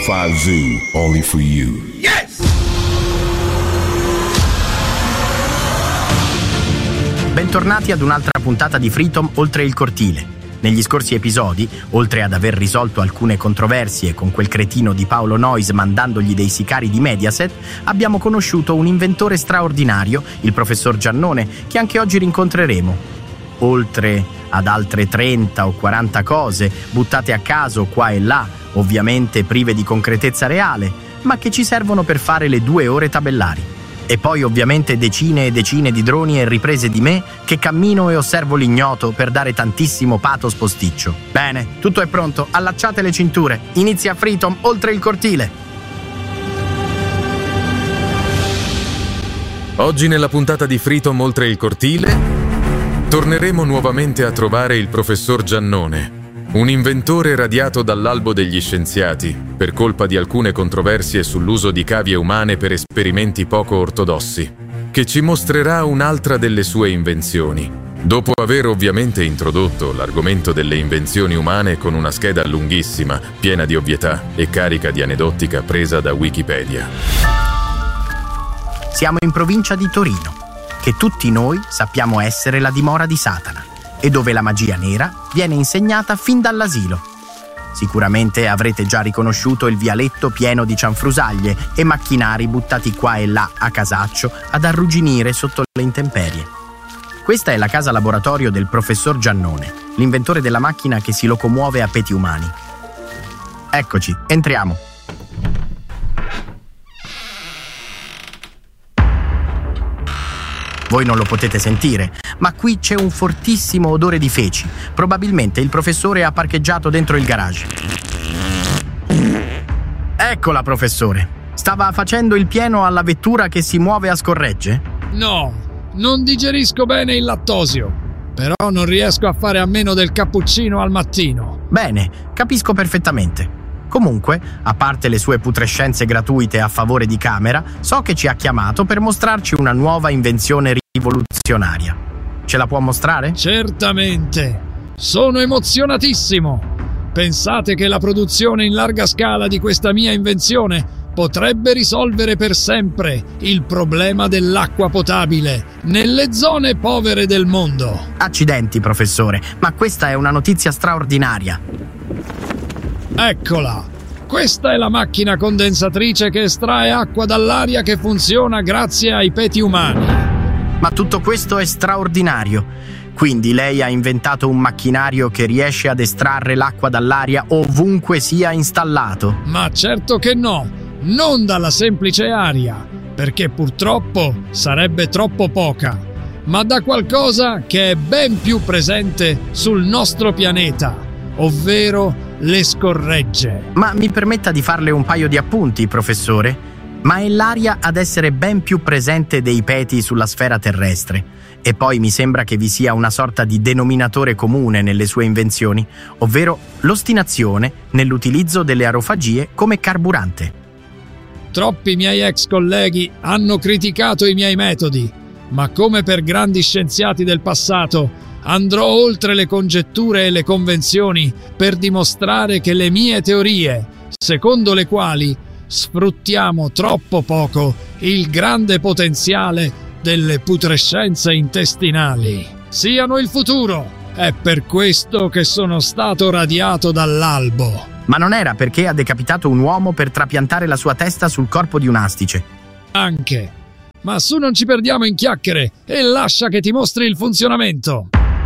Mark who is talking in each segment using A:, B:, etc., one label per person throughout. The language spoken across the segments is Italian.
A: 105 Zoo, only for you.
B: Yes!
C: Bentornati ad un'altra puntata di Freedom Oltre il Cortile. Negli scorsi episodi, oltre ad aver risolto alcune controversie con quel cretino di Paolo Noyes mandandogli dei sicari di Mediaset, abbiamo conosciuto un inventore straordinario, il professor Giannone, che anche oggi rincontreremo. Oltre ad altre 30 o 40 cose buttate a caso qua e là, ovviamente prive di concretezza reale, ma che ci servono per fare le 2 ore tabellari. E poi ovviamente decine e decine di droni e riprese di me che cammino e osservo l'ignoto per dare tantissimo pathos posticcio. Bene, tutto è pronto, allacciate le cinture, inizia Freedom Oltre il Cortile.
D: Oggi nella puntata di Freedom Oltre il Cortile torneremo nuovamente a trovare il professor Giannone, un inventore radiato dall'albo degli scienziati per colpa di alcune controversie sull'uso di cavie umane per esperimenti poco ortodossi, che ci mostrerà un'altra delle sue invenzioni, dopo aver ovviamente introdotto l'argomento delle invenzioni umane con una scheda lunghissima, piena di ovvietà e carica di aneddotica presa da Wikipedia.
C: Siamo in provincia di Torino, che tutti noi sappiamo essere la dimora di Satana, e dove la magia nera viene insegnata fin dall'asilo. Sicuramente avrete già riconosciuto il vialetto pieno di cianfrusaglie e macchinari buttati qua e là a casaccio ad arrugginire sotto le intemperie. Questa è la casa laboratorio del professor Giannone, l'inventore della macchina che si locomuove a peti umani. Eccoci, entriamo. Voi non lo potete sentire, ma qui c'è un fortissimo odore di feci. Probabilmente il professore ha parcheggiato dentro il garage. Eccola, professore. Stava facendo il pieno alla vettura che si muove a scorregge?
E: No, non digerisco bene il lattosio, però non riesco a fare a meno del cappuccino al mattino.
C: Bene, capisco perfettamente. Comunque, a parte le sue putrescenze gratuite a favore di Camera, so che ci ha chiamato per mostrarci una nuova invenzione rivoluzionaria. Ce la può mostrare?
E: Certamente! Sono emozionatissimo! Pensate che la produzione in larga scala di questa mia invenzione potrebbe risolvere per sempre il problema dell'acqua potabile nelle zone povere del mondo.
C: Accidenti, professore, ma questa è una notizia straordinaria.
E: Eccola! Questa è la macchina condensatrice che estrae acqua dall'aria che funziona grazie ai peti umani.
C: Ma tutto questo è straordinario. Quindi lei ha inventato un macchinario che riesce ad estrarre l'acqua dall'aria ovunque sia installato?
E: Ma certo che no! Non dalla semplice aria, perché purtroppo sarebbe troppo poca, ma da qualcosa che è ben più presente sul nostro pianeta, ovvero le scorregge.
C: Ma mi permetta di farle un paio di appunti, professore. Ma è l'aria ad essere ben più presente dei peti sulla sfera terrestre. E poi mi sembra che vi sia una sorta di denominatore comune nelle sue invenzioni, ovvero l'ostinazione nell'utilizzo delle aerofagie come carburante.
E: Troppi miei ex colleghi hanno criticato i miei metodi, ma come per grandi scienziati del passato andrò oltre le congetture e le convenzioni per dimostrare che le mie teorie, secondo le quali sfruttiamo troppo poco il grande potenziale delle putrescenze intestinali, siano il futuro. È per questo che sono stato radiato dall'albo.
C: Ma non era perché ha decapitato un uomo per trapiantare la sua testa sul corpo di un astice?
E: Anche. Ma su, non ci perdiamo in chiacchiere e lascia che ti mostri il funzionamento.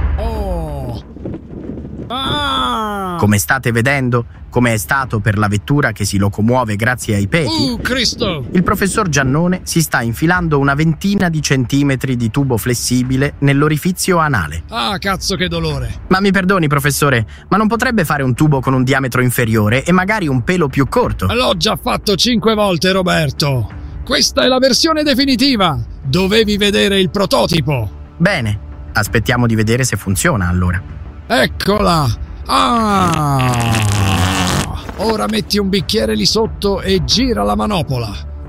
C: Come state vedendo, come è stato per la vettura che si locomuove grazie ai peti,
E: Cristo!
C: Il professor Giannone si sta infilando una ventina di centimetri di tubo flessibile nell'orifizio anale.
E: Ah, cazzo, che dolore!
C: Ma mi perdoni, professore, ma non potrebbe fare un tubo con un diametro inferiore e magari un pelo più corto?
E: L'ho già fatto 5 volte, Roberto! Questa è la versione definitiva! Dovevi vedere il prototipo!
C: Bene, aspettiamo di vedere se funziona allora.
E: Eccola! Ah! Ora metti un bicchiere lì sotto e gira la manopola.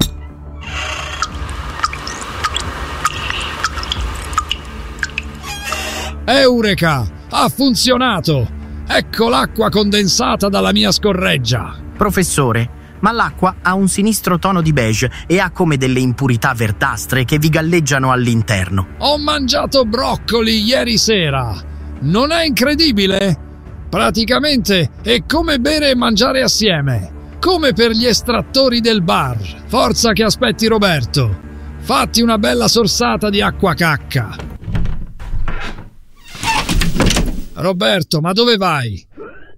E: Eureka! Ha funzionato! Ecco l'acqua condensata dalla mia scorreggia.
C: Professore, ma l'acqua ha un sinistro tono di beige e ha come delle impurità verdastre che vi galleggiano all'interno.
E: Ho mangiato broccoli ieri sera. Non è incredibile? Praticamente è come bere e mangiare assieme. Come per gli estrattori del bar. Forza che aspetti Roberto. Fatti una bella sorsata di acqua cacca. Roberto, ma dove vai?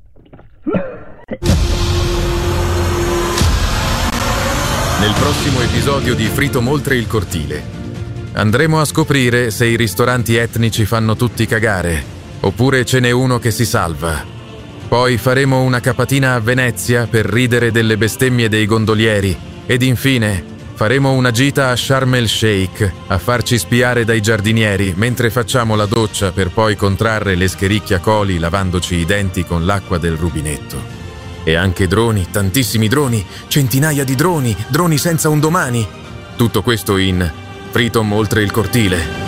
D: Nel prossimo episodio di Freedom oltre il cortile andremo a scoprire se i ristoranti etnici fanno tutti cagare oppure ce n'è uno che si salva. Poi faremo una capatina a Venezia per ridere delle bestemmie dei gondolieri ed infine faremo una gita a Sharm el Sheikh a farci spiare dai giardinieri mentre facciamo la doccia per poi contrarre le schericchiacoli lavandoci i denti con l'acqua del rubinetto. E anche droni, tantissimi droni, centinaia di droni, droni senza un domani. Tutto questo in Freedom oltre il cortile.